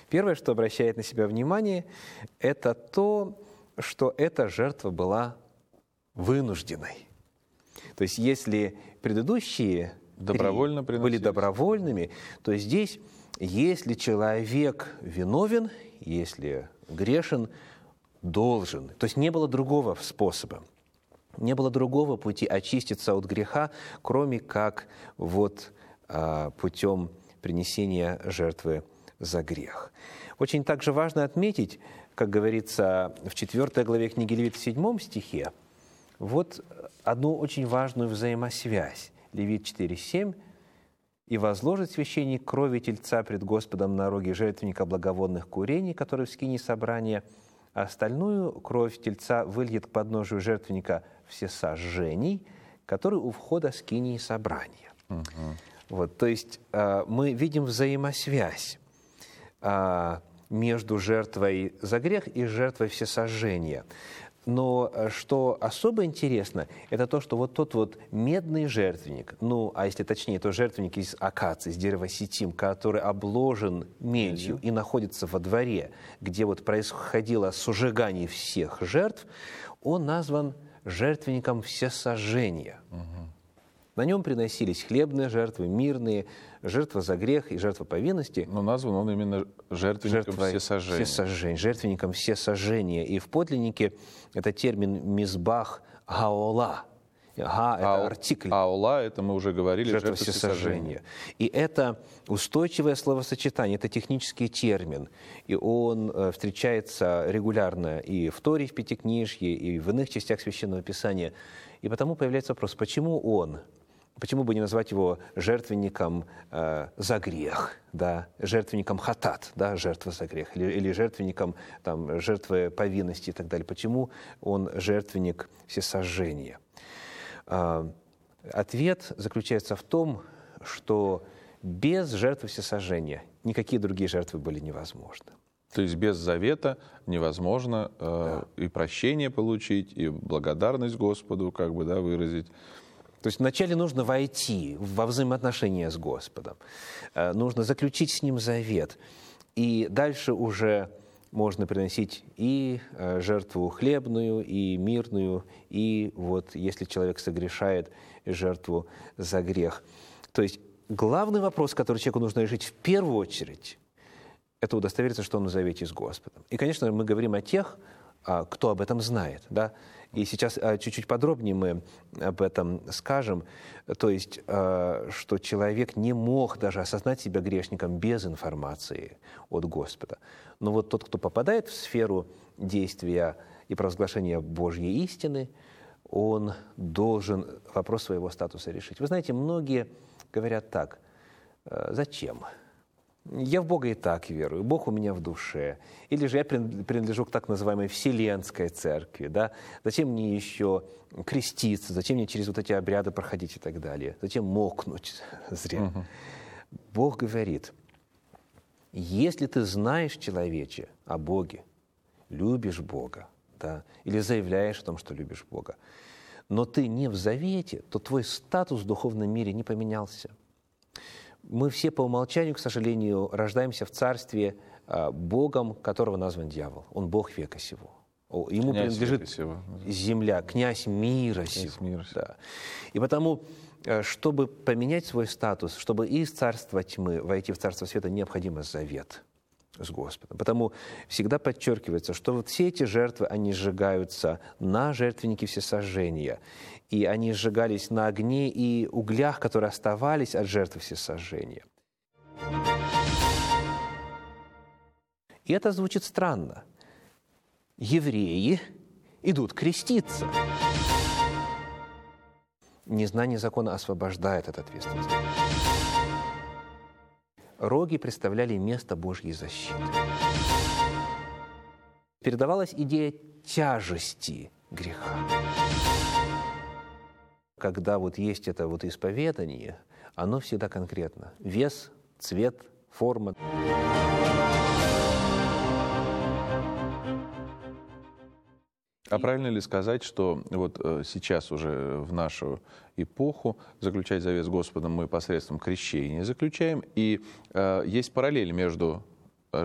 Первое, что обращает на себя внимание, это то, что эта жертва была вынужденной. То есть если предыдущие были добровольными, то здесь, если человек виновен, если грешен, должен. То есть не было другого способа, не было другого пути очиститься от греха, кроме как путем принесения жертвы за грех. Очень также важно отметить, как говорится в 4 главе книги Левит, в 7 стихе, одну очень важную взаимосвязь. Левит 4:7. «И возложит священник крови тельца пред Господом на роге жертвенника благовонных курений, который в скинии собрания, а остальную кровь тельца выльет к подножию жертвенника всесожжений, который у входа скинии собрания». То есть мы видим взаимосвязь между жертвой за грех и жертвой всесожжения. Но что особо интересно, это то, что тот медный жертвенник, а если точнее, то жертвенник из акации, из дерева ситим, который обложен медью и находится во дворе, где происходило сожигание всех жертв, он назван жертвенником всесожжения. На нем приносились хлебные жертвы, мирные, жертва за грех и жертва повинности. Но назван он именно жертвенником всесожжения. Жертвенником всесожжения. И в подлиннике это термин «мизбах гаола». Га – это артикль. Аола – это мы уже говорили, жертва всесожжения. И это устойчивое словосочетание, это технический термин. И он встречается регулярно и в Торе, в Пятикнижье, и в иных частях Священного Писания. И потому появляется вопрос, почему он? Почему бы не назвать его жертвенником за грех, жертвенником хатат, жертва за грех, или жертвенником жертвы повинности и так далее? Почему он жертвенник всесожжения? Ответ заключается в том, что без жертвы всесожжения никакие другие жертвы были невозможны. То есть без завета невозможно и прощение получить, и благодарность Господу выразить. То есть вначале нужно войти во взаимоотношения с Господом, нужно заключить с Ним завет, и дальше уже можно приносить и жертву хлебную, и мирную, и если человек согрешает, жертву за грех. То есть главный вопрос, который человеку нужно решить в первую очередь, это удостовериться, что он в завете с Господом. И, конечно, мы говорим о тех, кто об этом знает, И сейчас чуть-чуть подробнее мы об этом скажем. То есть, что человек не мог даже осознать себя грешником без информации от Господа. Но тот, кто попадает в сферу действия и провозглашения Божьей истины, он должен вопрос своего статуса решить. Вы знаете, многие говорят так: зачем? Я в Бога и так верую, Бог у меня в душе. Или же я принадлежу к так называемой Вселенской Церкви. Зачем мне еще креститься, зачем мне через эти обряды проходить и так далее? Зачем мокнуть зря? Бог говорит: если ты знаешь, человече, о Боге, любишь Бога, или заявляешь о том, что любишь Бога, но ты не в завете, то твой статус в духовном мире не поменялся. Мы все по умолчанию, к сожалению, рождаемся в царстве Богом, которого назван дьявол. Он Бог века сего. Ему принадлежит земля, князь мира сего. И потому, чтобы поменять свой статус, чтобы из царства тьмы войти в царство света, необходим завет с Господом. Потому всегда подчеркивается, что все эти жертвы, они сжигаются на жертвеннике всесожжения. И они сжигались на огне и углях, которые оставались от жертвы всесожжения. И это звучит странно. Евреи идут креститься. Незнание закона освобождает от ответственности. Роги представляли место Божьей защиты. Передавалась идея тяжести греха. Когда есть это исповедание, оно всегда конкретно. Вес, цвет, форма. А правильно ли сказать, что сейчас уже в нашу эпоху заключать завет с Господом мы посредством крещения заключаем, и есть параллель между